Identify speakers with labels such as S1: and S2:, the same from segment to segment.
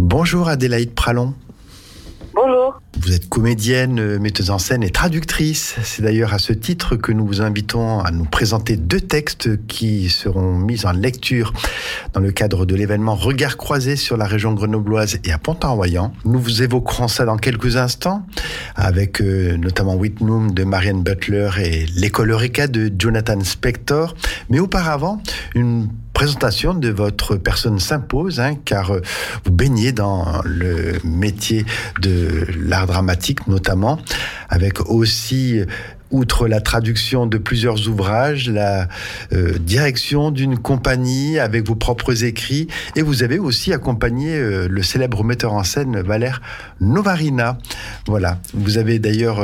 S1: Bonjour Adélaïde Pralon.
S2: Bonjour.
S1: Vous êtes comédienne, metteuse en scène et traductrice. C'est d'ailleurs à ce titre que nous vous invitons à nous présenter 2 textes qui seront mis en lecture dans le cadre de l'événement Regards croisés sur la région grenobloise et à Pont-en-Royan. Nous vous évoquerons ça dans quelques instants avec notamment Whitnum de Marianne Butler et L'école Eureka de Jonathan Spector. Mais auparavant, une présentation de votre personne s'impose, car vous baignez dans le métier de l'art dramatique notamment, avec aussi, outre la traduction de plusieurs ouvrages, la direction d'une compagnie avec vos propres écrits, et vous avez aussi accompagné le célèbre metteur en scène Valère Novarina. Voilà, vous avez d'ailleurs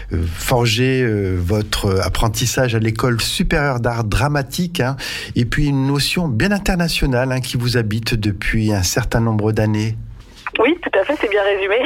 S1: forgé votre apprentissage à l'école supérieure d'art dramatique, et puis une notion bien internationale qui vous habite depuis un certain nombre d'années.
S2: Oui, tout à fait, c'est bien résumé.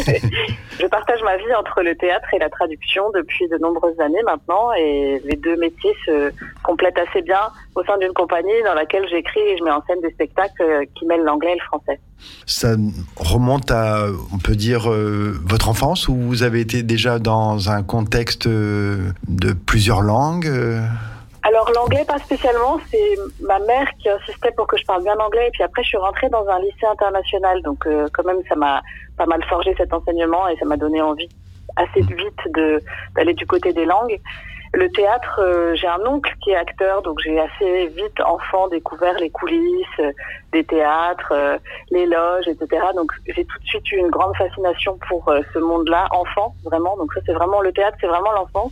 S2: Je partage ma vie entre le théâtre et la traduction depuis de nombreuses années maintenant, et les 2 métiers se complètent assez bien au sein d'une compagnie dans laquelle j'écris et je mets en scène des spectacles qui mêlent l'anglais et le français.
S1: Ça remonte à, on peut dire, votre enfance, où vous avez été déjà dans un contexte de plusieurs langues
S2: Alors l'anglais pas spécialement, c'est ma mère qui insistait pour que je parle bien anglais, et puis après je suis rentrée dans un lycée international, donc quand même ça m'a pas mal forgé cet enseignement et ça m'a donné envie assez vite d'aller du côté des langues. Le théâtre, j'ai un oncle qui est acteur, donc j'ai assez vite enfant découvert les coulisses des théâtres, les loges, etc. Donc j'ai tout de suite eu une grande fascination pour ce monde-là, enfant vraiment, donc ça c'est vraiment le théâtre, c'est vraiment l'enfance.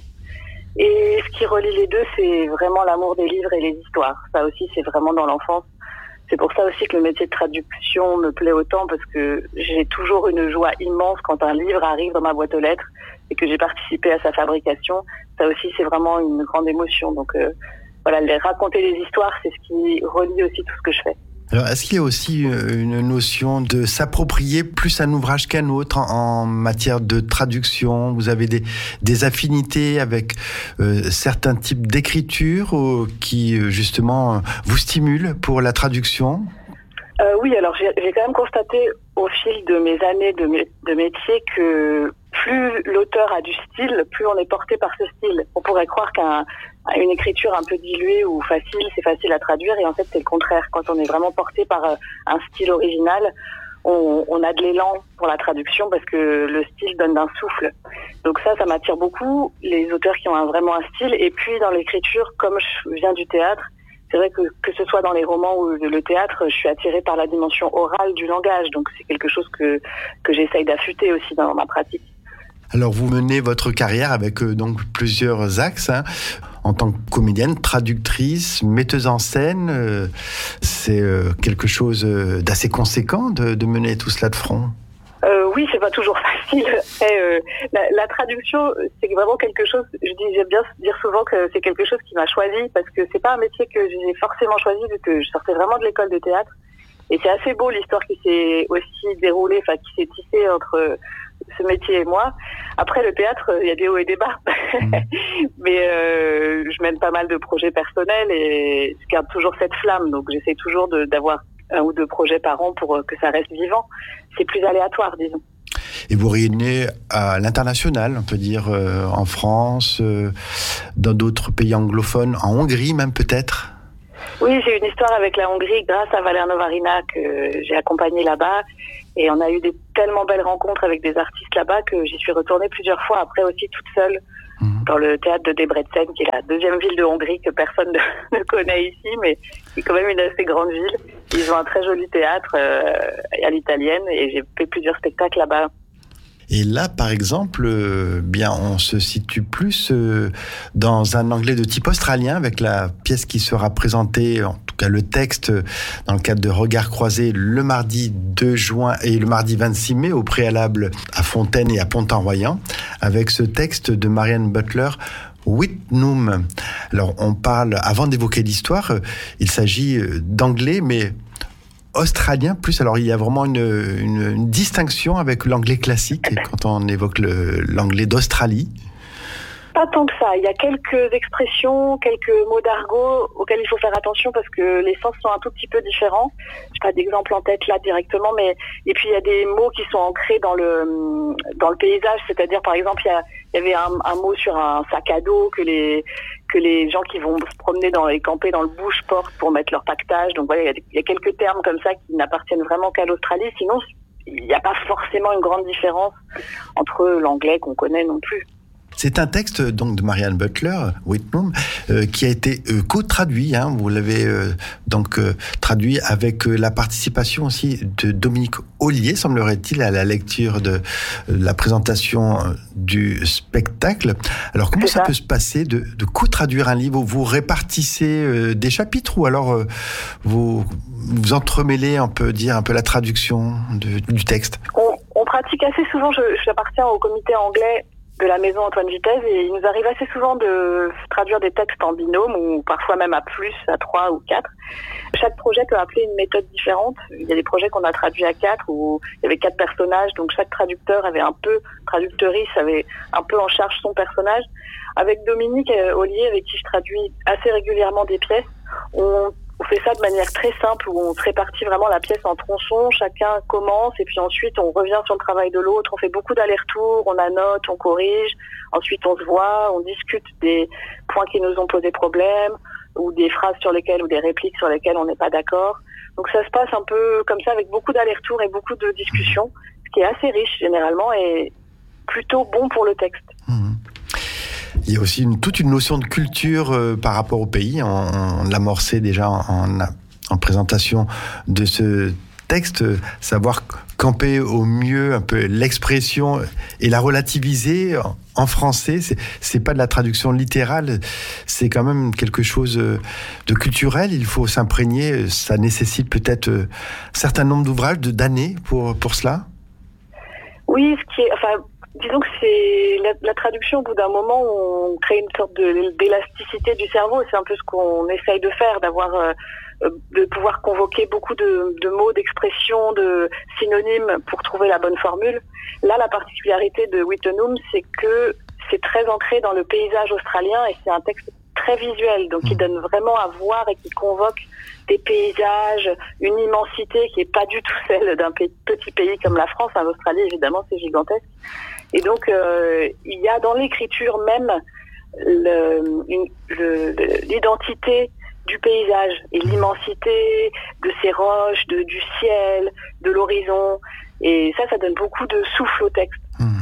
S2: Et ce qui relie les 2, c'est vraiment l'amour des livres et les histoires. Ça aussi, c'est vraiment dans l'enfance. C'est pour ça aussi que le métier de traduction me plaît autant, parce que j'ai toujours une joie immense quand un livre arrive dans ma boîte aux lettres et que j'ai participé à sa fabrication. Ça aussi, c'est vraiment une grande émotion. Donc voilà, raconter les histoires, c'est ce qui relie aussi tout ce que je fais.
S1: Alors, est-ce qu'il y a aussi une notion de s'approprier plus un ouvrage qu'un autre en matière de traduction ? Vous avez des affinités avec certains types d'écriture qui, justement, vous stimulent pour la traduction ?
S2: Oui, alors j'ai quand même constaté au fil de mes années de métier que plus l'auteur a du style, plus on est porté par ce style. On pourrait croire qu'une écriture un peu diluée ou facile, c'est facile à traduire, et en fait c'est le contraire. Quand on est vraiment porté par un style original, on a de l'élan pour la traduction parce que le style donne d'un souffle. Donc ça m'attire beaucoup, les auteurs qui ont vraiment un style. Et puis dans l'écriture, comme je viens du théâtre, c'est vrai que ce soit dans les romans ou le théâtre, je suis attirée par la dimension orale du langage. Donc c'est quelque chose que j'essaye d'affûter aussi dans ma pratique.
S1: Alors vous menez votre carrière avec donc plusieurs axes, en tant que comédienne, traductrice, metteuse en scène. C'est quelque chose d'assez conséquent de mener tout cela de front.
S2: Oui, c'est pas toujours facile. La traduction, c'est vraiment quelque chose, j'aime bien dire souvent que c'est quelque chose qui m'a choisi, parce que c'est pas un métier que j'ai forcément choisi, vu que je sortais vraiment de l'école de théâtre. Et c'est assez beau l'histoire qui s'est aussi déroulée, qui s'est tissée entre ce métier et moi. Après, le théâtre, il y a des hauts et des bas. Mais je mène pas mal de projets personnels et je garde toujours cette flamme. Donc j'essaie toujours d'avoir 1 ou 2 projets par an pour que ça reste vivant. C'est plus aléatoire, disons.
S1: Et vous rayonnez à l'international, on peut dire, en France, dans d'autres pays anglophones, en Hongrie même peut-être ?
S2: Oui, j'ai une histoire avec la Hongrie grâce à Valère Novarina que j'ai accompagné là-bas. Et on a eu des tellement belles rencontres avec des artistes là-bas que j'y suis retournée plusieurs fois, après aussi toute seule, dans le théâtre de Debrecen, qui est la 2e ville de Hongrie que personne ne connaît ici, mais qui est quand même une assez grande ville. Ils ont un très joli théâtre à l'italienne, et j'ai fait plusieurs spectacles là-bas.
S1: Et là, par exemple, on se situe plus dans un anglais de type australien, avec la pièce qui sera présentée, en tout cas le texte, dans le cadre de Regards croisés, le mardi 2 juin et le mardi 26 mai, au préalable à Fontaine et à Pont-en-Royan, avec ce texte de Marianne Butler, Whitnum. Alors, on parle, avant d'évoquer l'histoire, il s'agit d'anglais, mais australien plus. Alors il y a vraiment une distinction avec l'anglais classique quand on évoque l'anglais d'Australie.
S2: Pas tant que ça. Il y a quelques expressions, quelques mots d'argot auxquels il faut faire attention parce que les sens sont un tout petit peu différents. J'ai pas d'exemple en tête là directement, mais et puis il y a des mots qui sont ancrés dans le paysage. C'est-à-dire par exemple il y avait un mot sur un sac à dos que les gens qui vont se promener dans les camper dans le bush portent pour mettre leur paquetage. Donc voilà, il y a quelques termes comme ça qui n'appartiennent vraiment qu'à l'Australie. Sinon il n'y a pas forcément une grande différence entre l'anglais qu'on connaît non plus.
S1: C'est un texte donc de Marianne Butler, Whitnum, qui a été co-traduit. Vous l'avez traduit avec la participation aussi de Dominique Ollier, semblerait-il, à la lecture de la présentation du spectacle. Alors comment ça peut se passer de co-traduire un livre où vous répartissez des chapitres ou alors vous entremêlez, on peut dire, un peu la traduction du texte?
S2: On pratique assez souvent, j'appartiens au comité anglais de la maison Antoine Vitesse et il nous arrive assez souvent de traduire des textes en binôme ou parfois même à plus, à 3 ou 4. Chaque projet peut appeler une méthode différente. Il y a des projets qu'on a traduits à 4 où il y avait 4 personnages, donc chaque traductrice avait un peu en charge son personnage. Avec Dominique Ollier, avec qui je traduis assez régulièrement des pièces, on fait ça de manière très simple où on se répartit vraiment la pièce en tronçons, chacun commence et puis ensuite on revient sur le travail de l'autre, on fait beaucoup d'allers-retours, on annote, on corrige, ensuite on se voit, on discute des points qui nous ont posé problème ou des phrases sur lesquelles ou des répliques sur lesquelles on n'est pas d'accord. Donc ça se passe un peu comme ça avec beaucoup d'allers-retours et beaucoup de discussions, ce qui est assez riche généralement et plutôt bon pour le texte.
S1: Il y a aussi toute une notion de culture par rapport au pays. On l'amorçait déjà en présentation de ce texte, savoir camper au mieux un peu l'expression et la relativiser en français. C'est pas de la traduction littérale, c'est quand même quelque chose de culturel. Il faut s'imprégner. Ça nécessite peut-être un certain nombre d'ouvrages, d'années pour cela.
S2: Oui, disons que c'est la traduction, au bout d'un moment, on crée une sorte d'élasticité du cerveau. C'est un peu ce qu'on essaye de faire, de pouvoir convoquer beaucoup de mots, d'expressions, de synonymes pour trouver la bonne formule. Là, la particularité de Whittenham, c'est que c'est très ancré dans le paysage australien et c'est un texte très visuel, donc qui donne vraiment à voir et qui convoque des paysages, une immensité qui est pas du tout celle d'un petit pays comme la France. L'Australie, évidemment, c'est gigantesque. Et donc, il y a dans l'écriture même l'identité du paysage et l'immensité de ces roches, du ciel, de l'horizon. Et ça donne beaucoup de souffle au texte.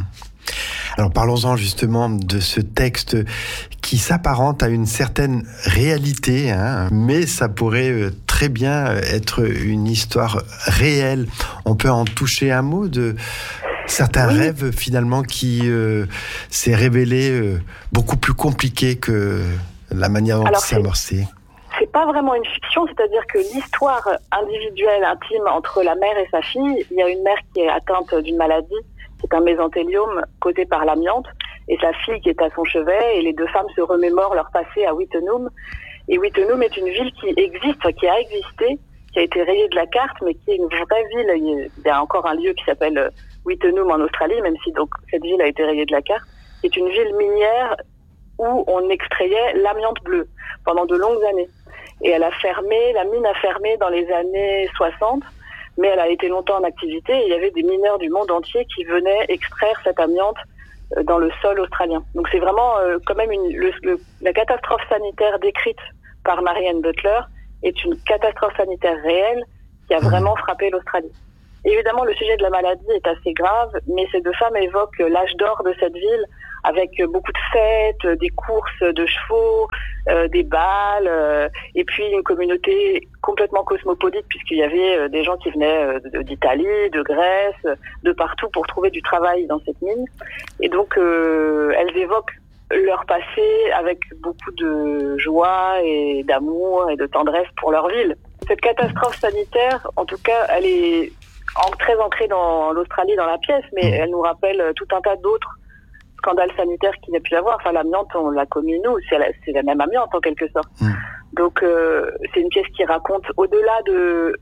S1: Alors parlons-en justement de ce texte qui s'apparente à une certaine réalité, mais ça pourrait très bien être une histoire réelle. On peut en toucher un mot de certains rêves finalement qui s'est révélé beaucoup plus compliqué que la manière dont c'est amorcé.
S2: C'est pas vraiment une fiction, c'est-à-dire que l'histoire individuelle, intime entre la mère et sa fille, il y a une mère qui est atteinte d'une maladie, c'est un mésothéliome causé par l'amiante, et sa fille qui est à son chevet, et les deux femmes se remémorent leur passé à Whittenham. Et Whittenham est une ville qui existe, qui a existé, qui a été rayée de la carte, mais qui est une vraie ville. Il y a encore un lieu qui s'appelle Whittenham en Australie, même si donc cette ville a été rayée de la carte. C'est une ville minière où on extrayait l'amiante bleue pendant de longues années. Et elle a fermé, la mine a fermé dans les années 60, mais elle a été longtemps en activité et il y avait des mineurs du monde entier qui venaient extraire cette amiante dans le sol australien. Donc c'est vraiment quand même la catastrophe sanitaire décrite par Marianne Butler est une catastrophe sanitaire réelle qui a vraiment frappé l'Australie. Évidemment, le sujet de la maladie est assez grave, mais ces deux femmes évoquent l'âge d'or de cette ville avec beaucoup de fêtes, des courses de chevaux, des bals, et puis une communauté complètement cosmopolite puisqu'il y avait des gens qui venaient d'Italie, de Grèce, de partout pour trouver du travail dans cette mine. Et donc, elles évoquent leur passé avec beaucoup de joie et d'amour et de tendresse pour leur ville. Cette catastrophe sanitaire, en tout cas, elle est très ancrée dans l'Australie, dans la pièce, mais elle nous rappelle tout un tas d'autres scandales sanitaires qu'il y a pu y avoir. Enfin, l'amiante, on l'a connu nous, c'est la même amiante en quelque sorte. Donc, c'est une pièce qui raconte, au-delà de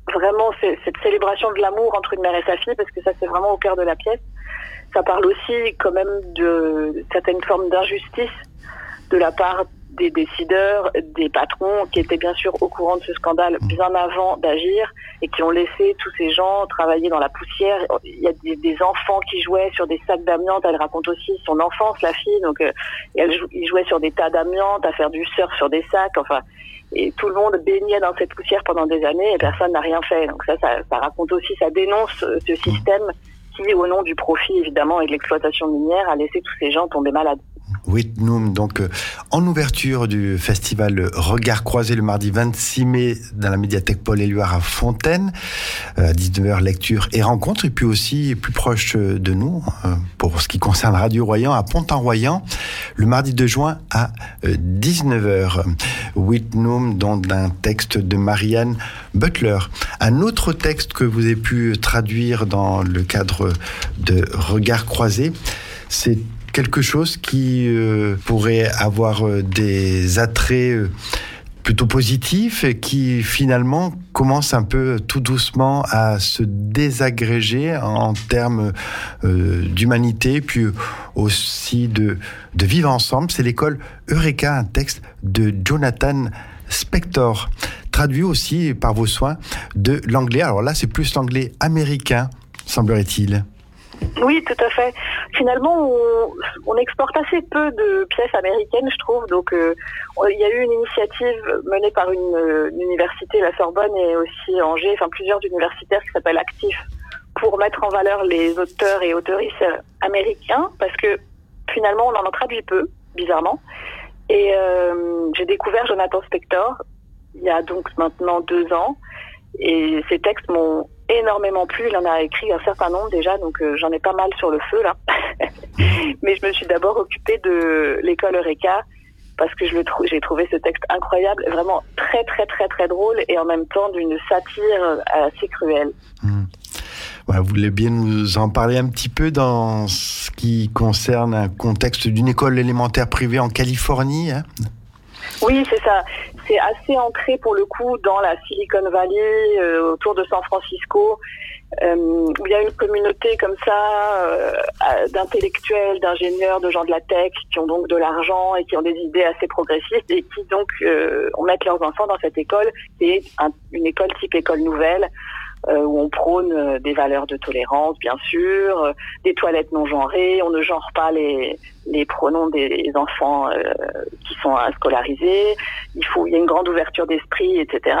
S2: vraiment cette célébration de l'amour entre une mère et sa fille, parce que ça c'est vraiment au cœur de la pièce. Ça parle aussi quand même de certaines formes d'injustice de la part des décideurs, des patrons qui étaient bien sûr au courant de ce scandale bien avant d'agir et qui ont laissé tous ces gens travailler dans la poussière. Il y a des enfants qui jouaient sur des sacs d'amiante. Elle raconte aussi son enfance, la fille. Donc, il jouait sur des tas d'amiante, à faire du surf sur des sacs. Enfin, et tout le monde baignait dans cette poussière pendant des années et personne n'a rien fait. Donc ça raconte aussi, ça dénonce ce système qui, au nom du profit évidemment et de l'exploitation minière, a laissé tous ces gens tomber malades.
S1: Witnum, donc en ouverture du festival Regard Croisé le mardi 26 mai dans la médiathèque Paul-Éluard à Fontaine, 19h lecture et rencontre, et puis aussi plus proche de nous, pour ce qui concerne Radio Royan, à Pont-en-Royan, le mardi 2 juin à 19h. Witnum, dans un texte de Marianne Butler. Un autre texte que vous avez pu traduire dans le cadre de Regard Croisé, c'est quelque chose qui pourrait avoir des attraits plutôt positifs et qui finalement commence un peu tout doucement à se désagréger en termes d'humanité, puis aussi de vivre ensemble. C'est l'école Eureka, un texte de Jonathan Spector, traduit aussi par vos soins de l'anglais. Alors là, c'est plus l'anglais américain, semblerait-il.
S2: Oui, tout à fait. Finalement, on exporte assez peu de pièces américaines, je trouve. Donc, il y a eu une initiative menée par une université, la Sorbonne, et aussi Angers, enfin plusieurs universitaires qui s'appellent Actif, pour mettre en valeur les auteurs et autrices américains, parce que finalement, on en traduit peu, bizarrement. Et j'ai découvert Jonathan Spector il y a donc maintenant 2 ans, et ces textes m'ont énormément plu. Il en a écrit un certain nombre déjà, donc j'en ai pas mal sur le feu là. Mais je me suis d'abord occupée de l'école Eureka parce que j'ai trouvé ce texte incroyable, vraiment très très très très drôle et en même temps d'une satire assez cruelle.
S1: Ouais, vous voulez bien nous en parler un petit peu dans ce qui concerne un contexte d'une école élémentaire privée en Californie, hein ?
S2: Oui, c'est ça. C'est assez ancré pour le coup dans la Silicon Valley, autour de San Francisco, où il y a une communauté comme ça d'intellectuels, d'ingénieurs, de gens de la tech qui ont donc de l'argent et qui ont des idées assez progressistes et qui donc mettent leurs enfants dans cette école qui est une école type école nouvelle, où on prône des valeurs de tolérance, bien sûr, des toilettes non genrées, on ne genre pas les pronoms des enfants qui sont scolarisés, il y a une grande ouverture d'esprit, etc.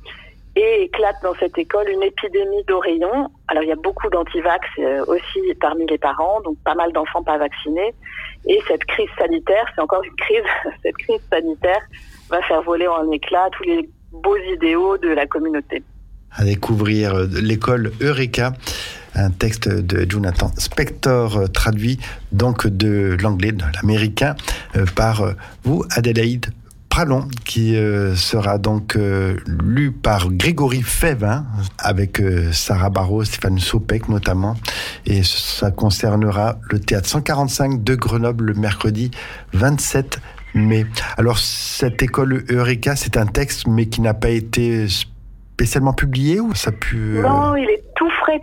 S2: Et éclate dans cette école une épidémie d'oreillons. Alors il y a beaucoup d'antivax aussi parmi les parents, donc pas mal d'enfants pas vaccinés. Et cette crise sanitaire, c'est encore une crise, cette crise sanitaire va faire voler en éclats tous les beaux idéaux de la communauté.
S1: À découvrir l'école Eureka, un texte de Jonathan Spector, traduit donc de l'anglais, de l'américain, par vous, Adélaïde Pralon, qui sera donc lu par Grégory Fèvre, avec Sarah Barrault, Stéphane Sopek notamment, et ça concernera le théâtre 145 de Grenoble le mercredi 27 mai. Alors cette école Eureka, c'est un texte mais qui n'a pas été spécialement publié ou ça pu...
S2: Non, il est tout frais.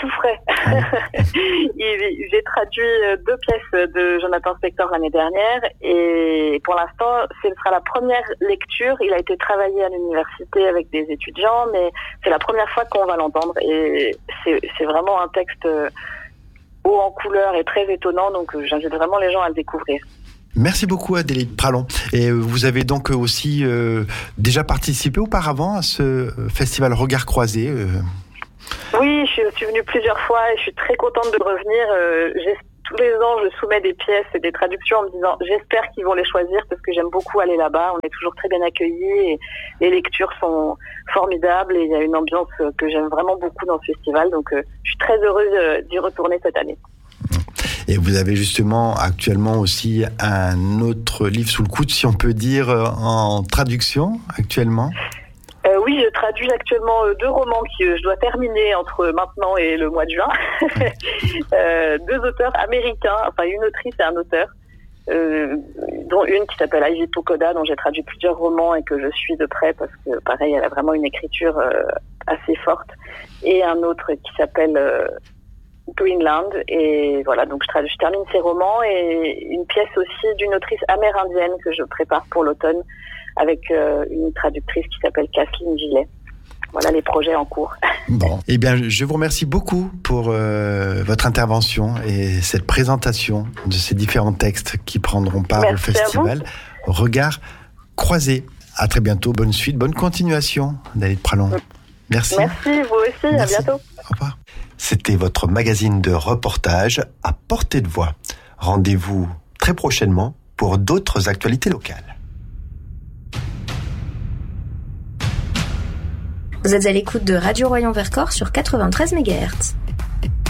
S2: J'ai traduit 2 pièces de Jonathan Spector l'année dernière et pour l'instant, ce sera la première lecture. Il a été travaillé à l'université avec des étudiants, mais c'est la première fois qu'on va l'entendre et c'est vraiment un texte haut en couleur et très étonnant, donc j'invite vraiment les gens à le découvrir.
S1: Merci beaucoup Adélaïde Pralon. Et vous avez donc aussi déjà participé auparavant à ce festival Regard Croisé
S2: Oui, je suis venue plusieurs fois et je suis très contente de revenir. Tous les ans, je soumets des pièces et des traductions en me disant j'espère qu'ils vont les choisir parce que j'aime beaucoup aller là-bas. On est toujours très bien accueillis et les lectures sont formidables et il y a une ambiance que j'aime vraiment beaucoup dans ce festival. Donc je suis très heureuse d'y retourner cette année.
S1: Et vous avez justement actuellement aussi un autre livre sous le coude, si on peut dire, en traduction actuellement.
S2: Oui, je traduis actuellement 2 romans que je dois terminer entre maintenant et le mois de juin. 2 auteurs américains, enfin une autrice et un auteur, dont une qui s'appelle Ivy Pokoda, dont j'ai traduit plusieurs romans et que je suis de près parce que pareil, elle a vraiment une écriture assez forte, et un autre qui s'appelle Greenland. Et voilà, donc je termine ces romans et une pièce aussi d'une autrice amérindienne que je prépare pour l'automne avec une traductrice qui s'appelle Kathleen Gillet. Voilà les projets en cours.
S1: Bon, eh bien, je vous remercie beaucoup pour votre intervention et cette présentation de ces différents textes qui prendront part au festival Regard croisé. À très bientôt, bonne suite, bonne continuation, Dalila Pralon. Merci.
S2: Merci, vous aussi,
S1: Merci.
S2: À bientôt.
S1: Au revoir. C'était votre magazine de reportage à portée de voix. Rendez-vous très prochainement pour d'autres actualités locales.
S3: Vous êtes à l'écoute de Radio Royan Vercors sur 93 MHz.